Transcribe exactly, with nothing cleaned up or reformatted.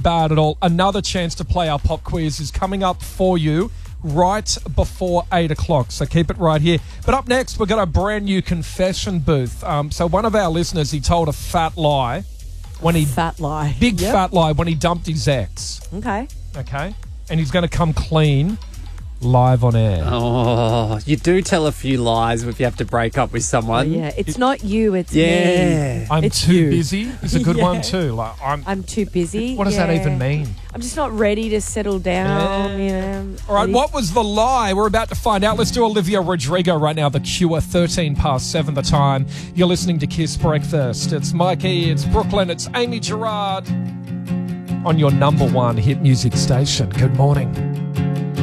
bad at all. Another chance to play our pop quiz is coming up for you right before eight o'clock, so keep it right here. But up next, we've got a brand new confession booth. Um, so one of our listeners, he told a fat lie when he... Fat lie. Big Yep. fat lie when he dumped his ex. Okay. Okay? And he's going to come clean live on air. Oh, you do tell a few lies if you have to break up with someone. Yeah, it's not you, it's Yeah. me. I'm It's too you. busy is a good Yeah. one too. Like I'm. I'm too busy. What does that Yeah. even mean? I'm just not ready to settle down, you know. All right, Ready- what was the lie? We're about to find out. Let's do Olivia Rodrigo right now. The Cure, thirteen past seven the time. You're listening to Kiss Breakfast. It's Mikey, it's Brooklyn, it's Amy Gerard on your number one hit music station. Good morning.